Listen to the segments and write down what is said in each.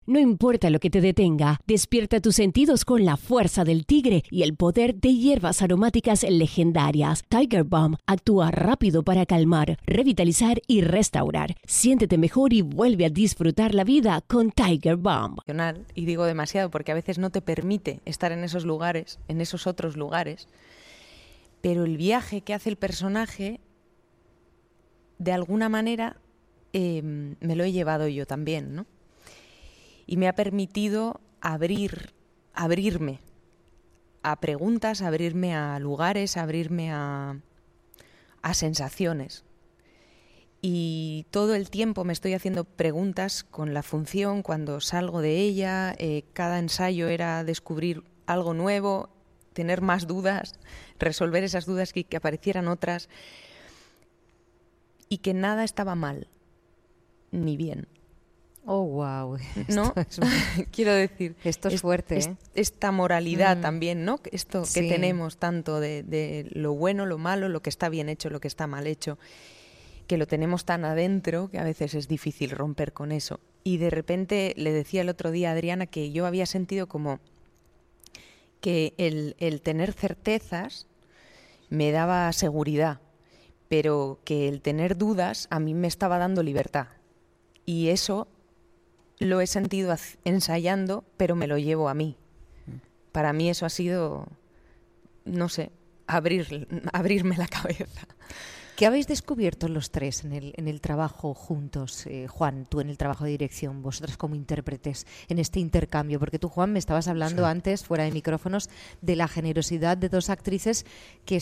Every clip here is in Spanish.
No importa lo que te detenga, despierta tus sentidos con la fuerza del tigre y el poder de hierbas aromáticas legendarias. Tiger Balm actúa rápido para calmar, revitalizar y restaurar. Siéntete mejor y vuelve a disfrutar la vida con Tiger Balm. Y digo demasiado porque a veces no te permite estar en esos lugares, en esos otros lugares. Pero el viaje que hace el personaje, de alguna manera, me lo he llevado yo también, ¿no? Y me ha permitido abrirme a preguntas, abrirme a lugares, abrirme a sensaciones. Y todo el tiempo me estoy haciendo preguntas con la función cuando salgo de ella. Cada ensayo era descubrir algo nuevo, tener más dudas, resolver esas dudas y que aparecieran otras. Y que nada estaba mal, ni bien. Oh, wow. ¿No? Quiero decir, esto es fuerte, esta moralidad también, ¿no? Esto sí. que tenemos tanto de lo bueno, lo malo, lo que está bien hecho, lo que está mal hecho, que lo tenemos tan adentro que a veces es difícil romper con eso. Y de repente le decía el otro día a Adriana que yo había sentido como que el tener certezas me daba seguridad, pero que el tener dudas a mí me estaba dando libertad. Y eso lo he sentido ensayando, pero me lo llevo a mí. Para mí eso ha sido, no sé, abrirme la cabeza. ¿Qué habéis descubierto los tres en el trabajo juntos? Juan, tú en el trabajo de dirección, vosotras como intérpretes, en este intercambio. Porque tú, Juan, me estabas hablando antes, fuera de micrófonos, de la generosidad de dos actrices que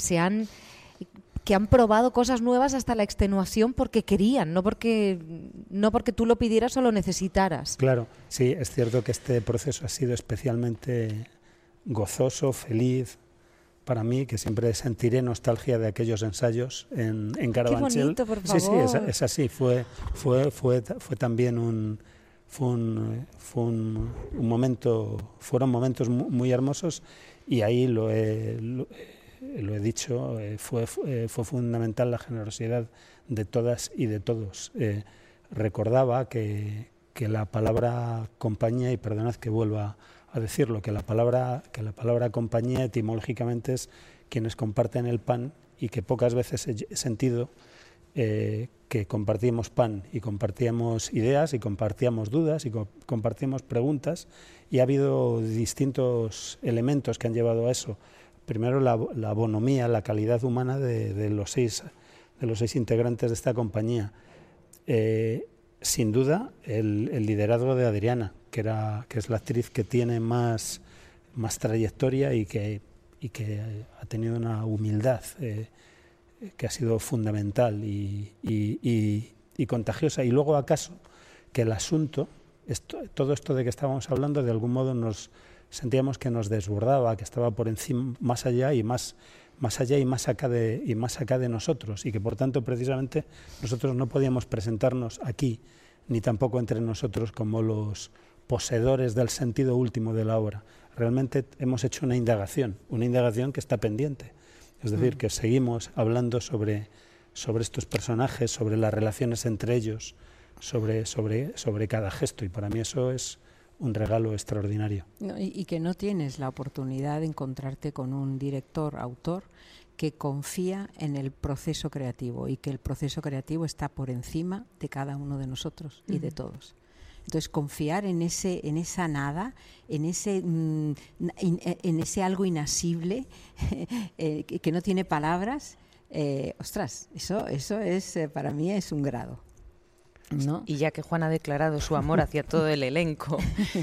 han probado cosas nuevas hasta la extenuación porque querían, no porque tú lo pidieras o lo necesitaras. Claro, sí, es cierto que este proceso ha sido especialmente gozoso, feliz para mí, que siempre sentiré nostalgia de aquellos ensayos en Carabanchel. Qué bonito, por favor. Sí, es así, fue también un momento, fueron momentos muy hermosos, y ahí lo he dicho, fue fundamental la generosidad de todas y de todos. Recordaba que la palabra compañía, y perdonad que vuelva a decirlo, que la palabra compañía etimológicamente es quienes comparten el pan, y que pocas veces he sentido que compartíamos pan y compartíamos ideas y compartíamos dudas y compartíamos preguntas, y ha habido distintos elementos que han llevado a eso. Primero, la bonomía, la calidad humana de los seis integrantes de esta compañía. Sin duda, el liderazgo de Adriana, que es la actriz que tiene más trayectoria y que ha tenido una humildad que ha sido fundamental y contagiosa. Y luego, acaso, que el asunto, todo esto de que estábamos hablando, de algún modo sentíamos que nos desbordaba, que estaba por encima, más allá y más acá de nosotros, y que por tanto precisamente nosotros no podíamos presentarnos aquí, ni tampoco entre nosotros, como los poseedores del sentido último de la obra. Realmente hemos hecho una indagación que está pendiente. Es decir, que seguimos hablando sobre estos personajes, sobre las relaciones entre ellos, sobre cada gesto, y para mí eso es un regalo extraordinario. Y que no tienes la oportunidad de encontrarte con un director, autor, que confía en el proceso creativo, y que el proceso creativo está por encima de cada uno de nosotros y de todos. Entonces, confiar en esa nada, en ese algo inasible que no tiene palabras, ostras, eso es, para mí es un grado, ¿no? Y ya que Juan ha declarado su amor hacia todo el elenco,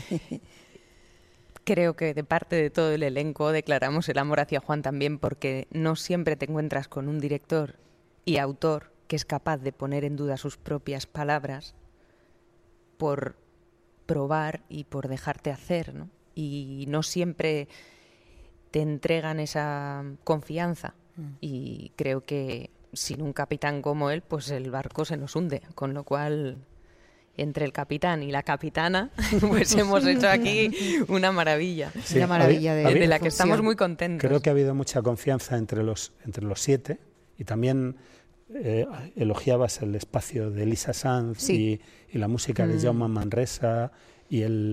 creo que de parte de todo el elenco declaramos el amor hacia Juan también, porque no siempre te encuentras con un director y autor que es capaz de poner en duda sus propias palabras por probar y por dejarte hacer, ¿no? Y no siempre te entregan esa confianza. Y creo que sin un capitán como él, pues el barco se nos hunde, con lo cual entre el capitán y la capitana, pues hemos hecho aquí una maravilla. Sí, una maravilla de la que estamos muy contentos. Creo que ha habido mucha confianza entre los 7, y también elogiabas el espacio de Elisa Sanz, y la música de Jaume Manresa, y el